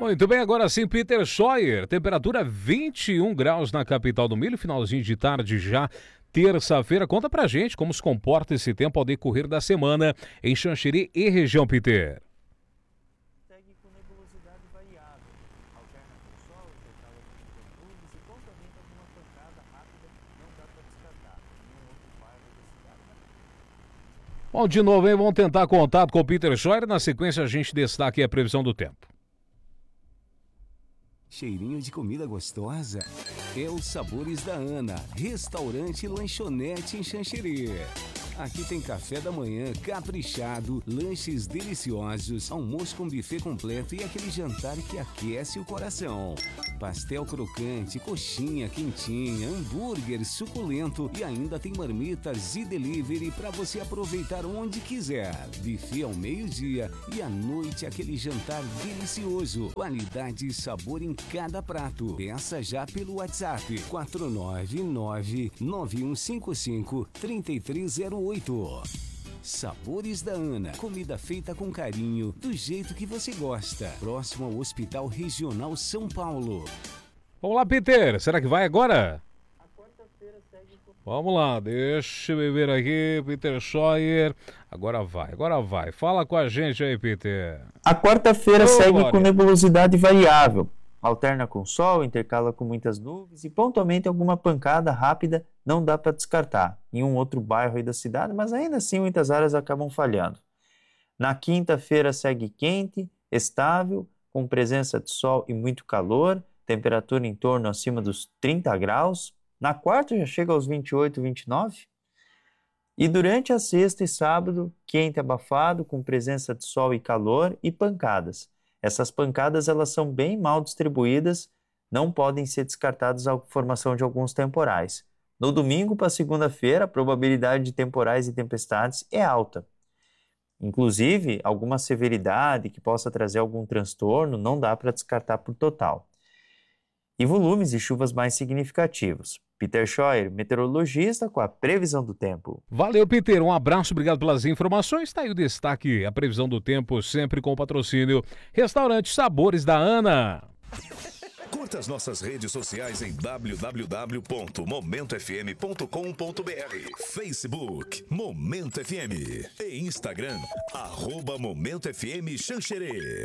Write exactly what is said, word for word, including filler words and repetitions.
Muito bem, agora sim, Peter Scheuer, temperatura vinte e um graus na capital do milho, finalzinho de tarde já, terça-feira. Conta pra gente como se comporta esse tempo ao decorrer da semana em Xanxerê e região, Peter. Segue com nebulosidade variável, alterna com sol, intercala com muitas nuvens e pontualmente alguma pancada rápida, não dá para descartar. Nenhum outro bairro da cidade, né? Bom, de novo, hein? Vamos tentar contato com o Peter Scheuer. Na sequência, a gente destaca a previsão do tempo. Cheirinho de comida gostosa? É os Sabores da Ana, restaurante e lanchonete em Xanxerê. Aqui tem café da manhã caprichado, lanches deliciosos, almoço com buffet completo e aquele jantar que aquece o coração. Pastel crocante, coxinha quentinha, hambúrguer suculento e ainda tem marmitas e delivery para você aproveitar onde quiser. Buffet ao meio-dia e à noite aquele jantar delicioso. Qualidade e sabor em cada prato. Peça já pelo WhatsApp quatro nove nove, nove um cinco cinco, três três zero oito. Sabores da Ana, comida feita com carinho, do jeito que você gosta. Próximo ao Hospital Regional São Paulo. Vamos lá, Peter, será que vai agora? A quarta-feira segue com... Vamos lá, deixa eu ver aqui, Peter Scheuer. Agora vai, agora vai. Fala com a gente aí, Peter. A quarta-feira Ô, segue Glória. com nebulosidade variável. Alterna com sol, intercala com muitas nuvens e pontualmente alguma pancada rápida não dá para descartar em um outro bairro aí da cidade, mas ainda assim muitas áreas acabam falhando. Na quinta-feira segue quente, estável, com presença de sol e muito calor, temperatura em torno acima dos trinta graus. Na quarta já chega aos vinte e oito, vinte e nove. E durante a sexta e sábado, quente abafado, com presença de sol e calor e pancadas. Essas pancadas elas são bem mal distribuídas, não podem ser descartadas a formação de alguns temporais. No domingo para segunda-feira, a probabilidade de temporais e tempestades é alta. Inclusive, alguma severidade que possa trazer algum transtorno não dá para descartar por total. E volumes de chuvas mais significativos. Peter Scheuer, meteorologista, com a previsão do tempo. Valeu, Peter. Um abraço, obrigado pelas informações. Está aí o destaque, a previsão do tempo, sempre com o patrocínio Restaurante Sabores da Ana. Curta as nossas redes sociais em w w w ponto momento f m ponto com ponto b r, Facebook Momento F M e Instagram arroba Momento F M Xanxerê.